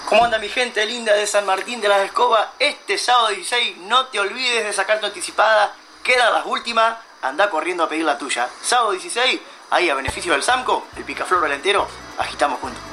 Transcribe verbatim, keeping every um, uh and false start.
¿Cómo anda mi gente linda de San Martín de las Escobas? Este sábado dieciséis, no te olvides de sacar tu anticipada, quedan las últimas, anda corriendo a pedir la tuya. Sábado dieciséis, ahí a beneficio del Samco, el picaflor entero, agitamos juntos.